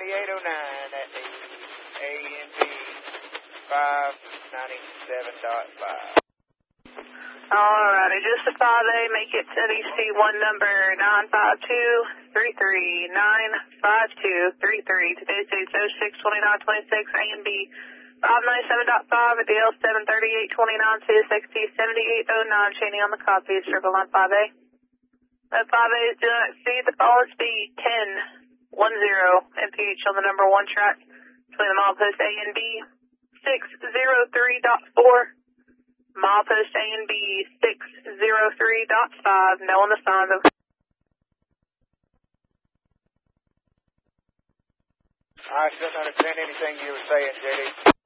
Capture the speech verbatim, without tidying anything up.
thirty-eight oh nine at the A N B five ninety-seven point five. Alrighty, just a five A, make it to the C one number nine five two three three, nine five two three three. Today's date's oh six twenty-nine twenty-six, A and B five ninety-seven point five at the L seven thirty-eight twenty-nine, C S X T seventy-eight oh nine, chaining on the copy, circle line five A. That five A is do not exceed the following speed, ten ten M P H on the number one track between the milepost A and B six oh three point four. Milepost A and B six oh three point five, no on the signs of. I couldn't understand anything you were saying, J D.